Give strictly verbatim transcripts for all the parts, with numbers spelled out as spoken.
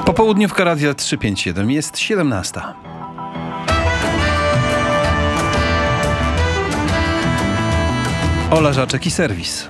Popołudniówka Radia trzysta pięćdziesiąt siedem, jest siedemnasta. Ola Żaczek i serwis.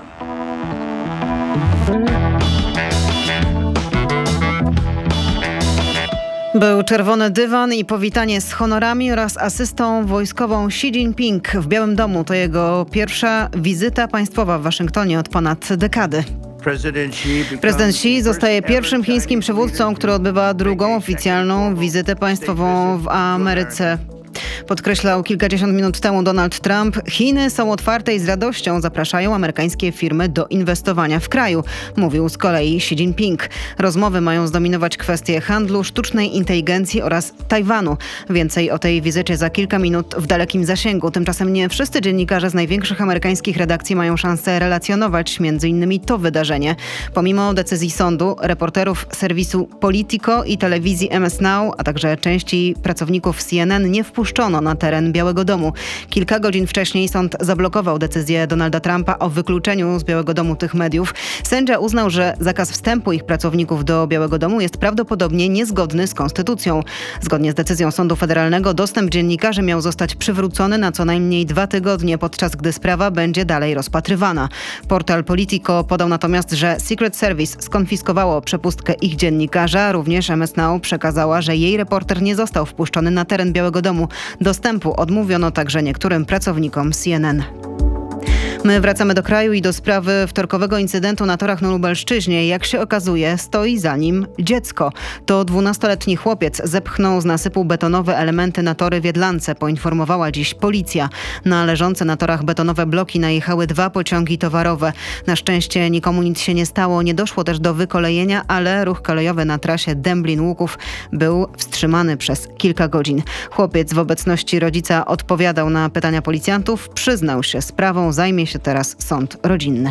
Był czerwony dywan i powitanie z honorami oraz asystą wojskową Xi Jinping w Białym Domu. To jego pierwsza wizyta państwowa w Waszyngtonie od ponad dekady. Prezydent Xi zostaje pierwszym chińskim przywódcą, który odbywa drugą oficjalną wizytę państwową w Ameryce. Podkreślał kilkadziesiąt minut temu Donald Trump. Chiny są otwarte i z radością zapraszają amerykańskie firmy do inwestowania w kraju, mówił z kolei Xi Jinping. Rozmowy mają zdominować kwestie handlu, sztucznej inteligencji oraz Tajwanu. Więcej o tej wizycie za kilka minut w dalekim zasięgu. Tymczasem nie wszyscy dziennikarze z największych amerykańskich redakcji mają szansę relacjonować między innymi to wydarzenie. Pomimo decyzji sądu, reporterów serwisu Politico i telewizji M S Now, a także części pracowników C N N nie wpuszczono na teren Białego Domu. Kilka godzin wcześniej sąd zablokował decyzję Donalda Trumpa o wykluczeniu z Białego Domu tych mediów. Sędzia uznał, że zakaz wstępu ich pracowników do Białego Domu jest prawdopodobnie niezgodny z konstytucją. Zgodnie z decyzją sądu federalnego dostęp dziennikarzy miał zostać przywrócony na co najmniej dwa tygodnie, podczas gdy sprawa będzie dalej rozpatrywana. Portal Politico podał natomiast, że Secret Service skonfiskowało przepustkę ich dziennikarza. Również M S Now przekazała, że jej reporter nie został wpuszczony na teren Białego Domu. Dostępu odmówiono także niektórym pracownikom C N N. My wracamy do kraju i do sprawy wtorkowego incydentu na torach na Lubelszczyźnie. Jak się okazuje, stoi za nim dziecko. To dwunastoletni chłopiec zepchnął z nasypu betonowe elementy na tory w Jedlance, poinformowała dziś policja. Na leżące na torach betonowe bloki najechały dwa pociągi towarowe. Na szczęście nikomu nic się nie stało, nie doszło też do wykolejenia, ale ruch kolejowy na trasie Dęblin-Łuków był wstrzymany przez kilka godzin. Chłopiec w obecności rodzica odpowiadał na pytania policjantów, przyznał się, sprawą zajmie się teraz sąd rodzinny.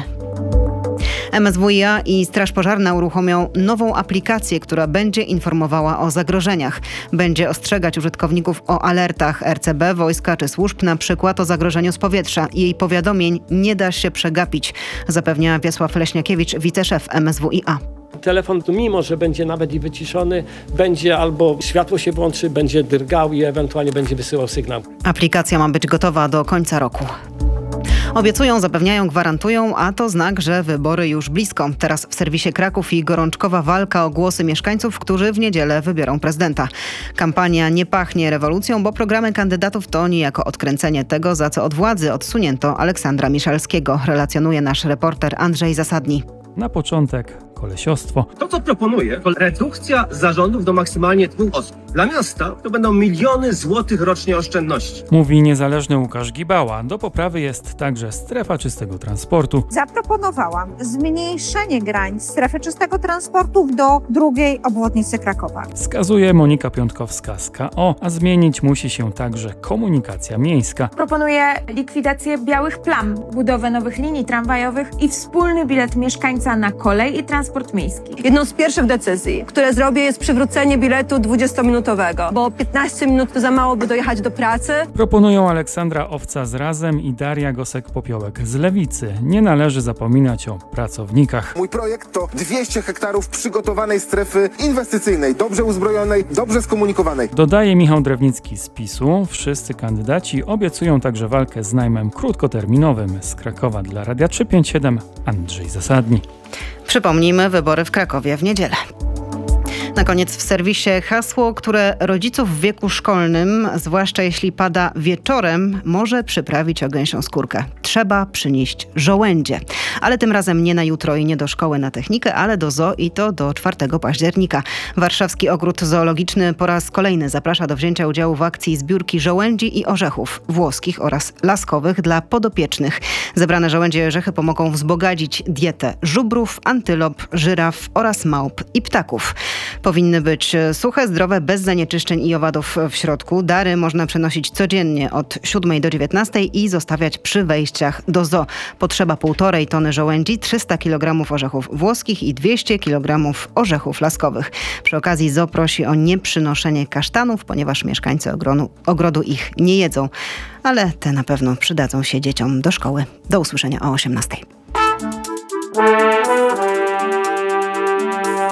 M S W i A i Straż Pożarna uruchomią nową aplikację, która będzie informowała o zagrożeniach. Będzie ostrzegać użytkowników o alertach R C B, wojska czy służb, na przykład o zagrożeniu z powietrza. Jej powiadomień nie da się przegapić, zapewnia Wiesław Leśniakiewicz, wiceszef M S W i A. Telefon, mimo że będzie nawet i wyciszony, będzie albo światło się włączy, będzie drgał i ewentualnie będzie wysyłał sygnał. Aplikacja ma być gotowa do końca roku. Obiecują, zapewniają, gwarantują, a to znak, że wybory już blisko. Teraz w serwisie Kraków i gorączkowa walka o głosy mieszkańców, którzy w niedzielę wybiorą prezydenta. Kampania nie pachnie rewolucją, bo programy kandydatów to niejako odkręcenie tego, za co od władzy odsunięto Aleksandra Miszalskiego, relacjonuje nasz reporter Andrzej Zasadni. Na początek kolesiostwo. To, co proponuję, to redukcja zarządów do maksymalnie dwóch osób. Dla miasta to będą miliony złotych rocznie oszczędności. Mówi niezależny Łukasz Gibała. Do poprawy jest także strefa czystego transportu. Zaproponowałam zmniejszenie granic strefy czystego transportu do drugiej obwodnicy Krakowa. Wskazuje Monika Piątkowska z K O, a zmienić musi się także komunikacja miejska. Proponuję likwidację białych plam, budowę nowych linii tramwajowych i wspólny bilet mieszkańca na kolej i transport miejski. Jedną z pierwszych decyzji, które zrobię, jest przywrócenie biletu dwudziestominutowego, bo piętnaście minut to za mało, by dojechać do pracy. Proponują Aleksandra Owca z Razem i Daria Gosek-Popiołek z Lewicy. Nie należy zapominać o pracownikach. Mój projekt to dwieście hektarów przygotowanej strefy inwestycyjnej, dobrze uzbrojonej, dobrze skomunikowanej. Dodaje Michał Drewnicki z PiSu. Wszyscy kandydaci obiecują także walkę z najmem krótkoterminowym. Z Krakowa dla Radia trzysta pięćdziesiąt siedem Andrzej Zasadni. Przypomnijmy, wybory w Krakowie w niedzielę. Na koniec w serwisie hasło, które rodziców w wieku szkolnym, zwłaszcza jeśli pada wieczorem, może przyprawić o gęsią skórkę. Trzeba przynieść żołędzie. Ale tym razem nie na jutro i nie do szkoły na technikę, ale do zoo i to do czwartego października. Warszawski Ogród Zoologiczny po raz kolejny zaprasza do wzięcia udziału w akcji zbiórki żołędzi i orzechów włoskich oraz laskowych dla podopiecznych. Zebrane żołędzie i orzechy pomogą wzbogacić dietę żubrów, antylop, żyraf oraz małp i ptaków. Powinny być suche, zdrowe, bez zanieczyszczeń i owadów w środku. Dary można przenosić codziennie od siódmej do dziewiętnastej i zostawiać przy wejściach do zoo. Potrzeba półtorej tony żołędzi, trzysta kilogramów orzechów włoskich i dwieście kilogramów orzechów laskowych. Przy okazji zoo prosi o nieprzynoszenie kasztanów, ponieważ mieszkańcy ogrodu, ogrodu ich nie jedzą. Ale te na pewno przydadzą się dzieciom do szkoły. Do usłyszenia o osiemnastej.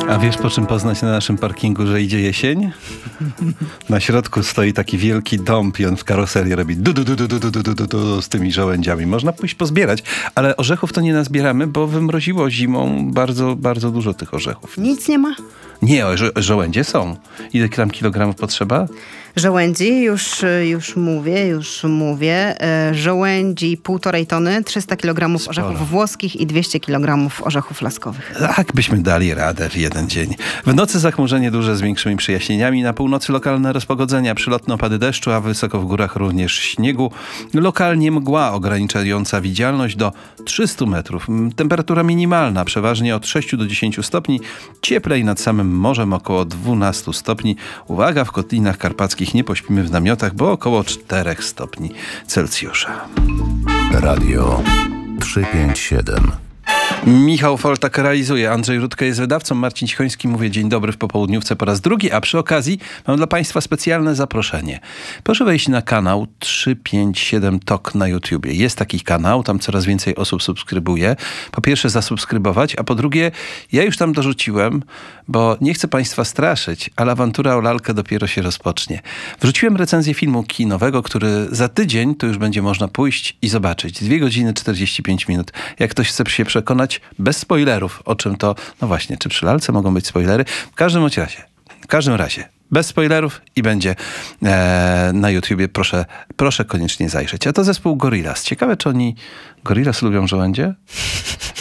A wiesz, po czym poznać na naszym parkingu, że idzie jesień? Na środku stoi taki wielki dąb i on w karoserii robi du, du, du, du, du, du, du, du, du, z tymi żołędziami. Można pójść pozbierać, ale orzechów to nie nazbieramy, bo wymroziło zimą bardzo, bardzo dużo tych orzechów. Nic nie ma? Nie, żo- żołędzie są. Ile tam kilogramów potrzeba? Żołędzi, już, już mówię, już mówię. E, żołędzi półtorej tony, trzysta kilogramów Sporo. orzechów włoskich i dwieście kilogramów orzechów laskowych. Tak byśmy dali radę w jeden dzień. W nocy zachmurzenie duże z większymi przejaśnieniami. Na północy lokalne rozpogodzenia, przylotne opady deszczu, a wysoko w górach również śniegu. Lokalnie mgła ograniczająca widzialność do trzysta metrów. Temperatura minimalna przeważnie od sześciu do dziesięciu stopni. Cieplej nad samym morzem około dwunastu stopni. Uwaga, w Kotlinach Karpackich nie pośpimy w namiotach, bo około czterech stopni Celsjusza. Radio trzysta pięćdziesiąt siedem. Michał Foltak realizuje, Andrzej Rudka jest wydawcą, Marcin Cichoński mówię dzień dobry w popołudniówce po raz drugi, a przy okazji mam dla Państwa specjalne zaproszenie. Proszę wejść na kanał trzysta pięćdziesiąt siedem Tok na YouTubie. Jest taki kanał, tam coraz więcej osób subskrybuje. Po pierwsze zasubskrybować, a po drugie ja już tam dorzuciłem, bo nie chcę Państwa straszyć, ale awantura o lalkę dopiero się rozpocznie. Wrzuciłem recenzję filmu kinowego, który za tydzień to już będzie można pójść i zobaczyć. dwie godziny czterdzieści pięć minut. Jak ktoś chce się przekonać, bez spoilerów, o czym to, no właśnie, czy przy lalce mogą być spoilery? W każdym bądź razie, w każdym razie, bez spoilerów i będzie e, na YouTubie, proszę, proszę koniecznie zajrzeć. A to zespół Gorillaz. Ciekawe, czy oni, Gorillaz lubią żołędzie?